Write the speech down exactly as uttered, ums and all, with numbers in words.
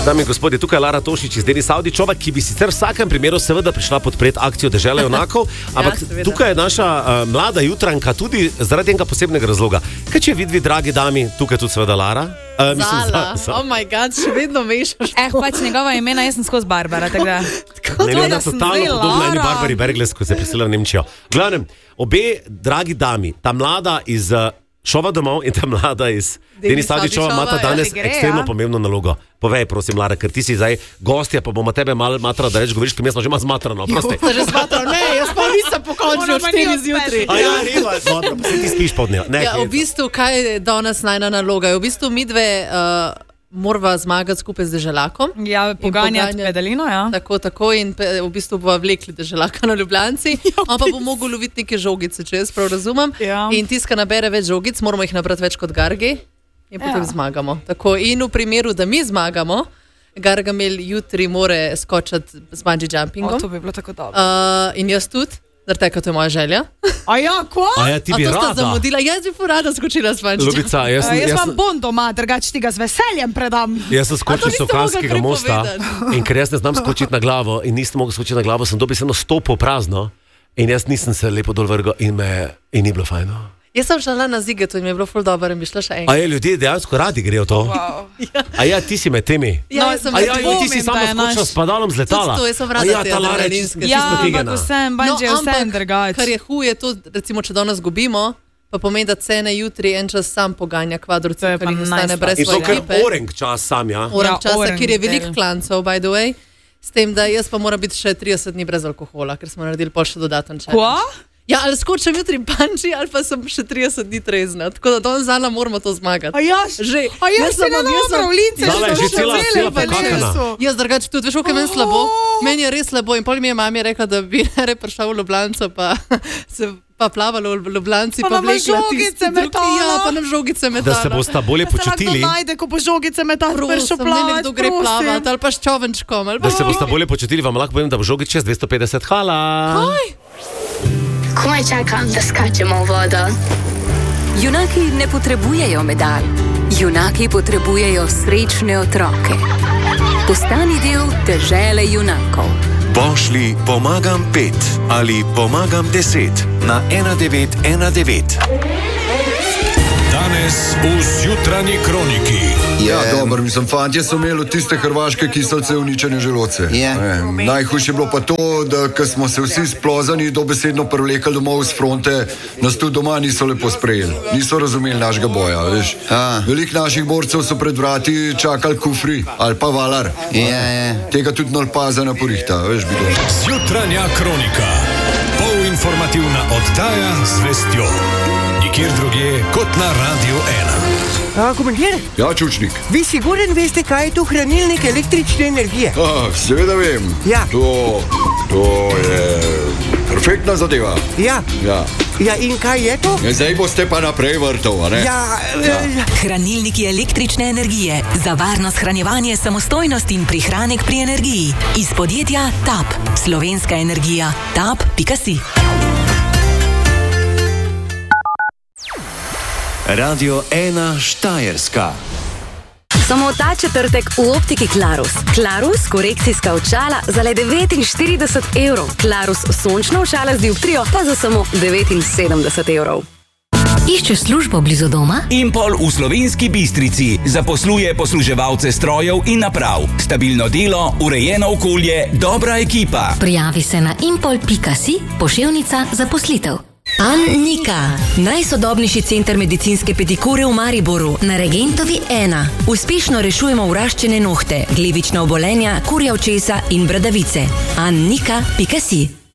Dame in gospodje, tukaj je Lara Tošič iz Denis Avdićova, ki bi sicer v vsakem primeru seveda prišla podpreti akcijo Dežela junakov, ampak ja, tukaj je naša uh, mlada jutranka tudi zaradi enega posebnega razloga. Kaj če vidvi, dragi dami, tukaj tudi seveda Lara? Uh, mislim, Zala, za, za. Oh my god, še vedno mešaš. Eh, pač njegova imena, jaz sem skozi Barbara, tako da. Tako ne, ne, ne, totalno podobno eni Barbari Bergles, ko se je priselila v Nemčijo. Glavnem, obe dragi dami, ta mlada iz uh, Šova domov in ta mlada iz Denis Avdićova imata danes gre, ekstremno ja? pomembno nalogo. Povej, prosim, Lara, ker ti si zdaj gostja, pa bomo tebe malo matrali, da reč govoriš, ker mi smo že malo zmatrano. Prosti. Jo, že zmatrano, ne, jaz pa nisem pokončil v štiri zjutraj. A ja, rilo je zmatrano, pa se ti spiš pod njo. Ja, v bistvu, kaj je danes najna naloga? V bistvu midve uh, morava zmagati skupaj z Deželakom. Ja, poganjati pedalino, ja. Tako, tako in pe, v bistvu bova vlekli Deželaka na Ljubljanci. Ja, on pa bo mogel loviti neke žogice, če jaz prav razumem. Ja. In tiska nabere več žogic, moramo jih nabrati več kot Gargi in potem ja. zmagamo. Tako, in v primeru, da mi zmagamo, Gargamel jutri more skočiti z bungee jumpingom. O, to bi bilo tako dobro. Uh, in jaz tudi. Zaradi tega, to je moja želja. A ja, ko? A ja, ti bi rada. A to sta rada. zamudila, jaz bi pa rada skočila s bungee jumpingom. Ljubica, jaz sem... Jaz jaz imam bon doma, drugače ti ga z veseljem predam. Jaz sem skočil s Sokanskega mosta in ker jaz ne znam skočiti na glavo in nisem mogel skočiti na glavo, sem dobesedno stopil prazno in jaz nisem se lepo dol vrgal in, me, in ni bilo fajno. Jaz sem šla na Zigetu in mi je bilo ful dobro in bi šla še enkrat. A je, ljudje dejansko radi grejo to? Wow. Ja. A ja, ti si med temi? Ja, jaz sem A ja, ti si sama skočila s padalom z letala? Tudi to, jaz sem rada A ja, te ta Lara je adrenalinske. čisto Ja, ampak potegana. vsem, bungee je vsem drugače. Kar je huje, to, recimo, če danes gubimo, pa pomeni, da cene jutri en čas sam poganja kvadruce, ker jih ostane brez In to svoje kar ekipe. orenk čas sam, ja? Orenk Ja, časa, orenk kjer je del. veliko klancev, by the way. S tem, da jaz pa moram biti še trideset dni brez alkohola, ker smo naredili pol še dodaten čas. Kva? Ja, ali skočim jutri bungee, ali pa sem še trideset dni trezna. Tako da danes Zala moramo to zmagati. A jaš? Že. A Jaz jaš sem si na vam- jaz sem- dobro, v lince. Zala je že cela, cela pokakana. Jaz drugače tudi, veš, kako je meni slabo? Meni je res slabo in pol mi je mami rekla, da bi re prišel v Ljubljanco, pa se pa plavalo v Ljubljanci, Pa pa nam vlekla žogice tisti drugi- metala. Ja, pa nam žogice metala. Da se bosta bolje počutili, najde, ko bo žogice metal Prosim, ne nekdo gre plavati, ali pa s čovenčkom, ali pa... da se bosta bolje počutili, vam lahko povem, da bo žogič čez dvesto petdeset. Hala! Kaj? Komaj čakam, da skačemo v vodo. Junaki ne potrebujejo medalj, junaki potrebujejo srečne otroke. Postani del Dežele junakov. Pošlji pomagam pet ali pomagam deset na ena devet ena devet. Danes v Zjutranji kroniki. Ja, dobro, mislim, fantje so imeli tiste hrvaške kiselce uničene želodce. Yeah. E, najhujše je bilo pa to, da ko smo se vsi splozani dobesedno prevlekali domov z fronte, nas tudi doma niso lepo sprejeli. Niso razumeli našega boja, veš. Ah. Veliko naših borcev so pred vrati čakali kufri ali pa valar. Ja, ja. Tega tudi nalpaza na porihta, veš, bi to. Zjutranja kronika. Polinformativna oddaja z vestjo. Nikjer drugje kot na Radio ena. A, komandir, Ja, čučnik. vi siguren veste, kaj je to hranilnik električne energije? Ah, seveda vem. Ja. To, to je perfektna zadeva. Ja. Ja. Ja, in kaj je to? Ja, zdaj boste pa naprej vrtov, a ne? Ja, ja. Hranilniki električne energije za varno shranjevanje, samostojnost in prihranek pri energiji. Iz podjetja TAP. Slovenska energija. tap pika si. Radio ena Štajerska. Samo ta četrtek v optiki Klarus. Klarus korekcijska očala za le devetinštirideset evrov. Klarus sončno očala z dioptrijo pa za samo devetinsedemdeset evrov. Iščeš službo blizu doma? Impol v Slovenski Bistrici zaposluje posluževalce strojev in naprav. Stabilno delo, urejeno okolje, dobra ekipa. Prijavi se na impol pika si, poševnica zaposlitev. Annika, najsodobnejši center medicinske pedikure v Mariboru, na Regentovi ena. Uspešno rešujemo vraščene nohte, glivična obolenja, kurja očesa in bradavice. Annika pika si.